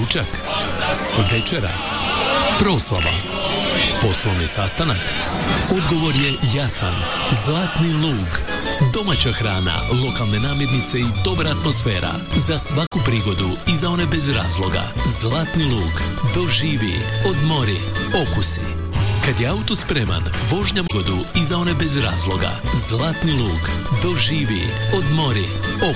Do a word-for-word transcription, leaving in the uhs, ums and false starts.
Ručak, večera, proslava, poslovni sastanak. Odgovor je jasan. Zlatni lug. Domaća hrana, lokalne namirnice i dobra atmosfera. Za svaku prigodu i za one bez razloga. Zlatni lug. Doživi, odmori, okusi. Kad je auto spreman, vožnja godu i za one bez razloga. Zlatni lug. Doživi, odmori,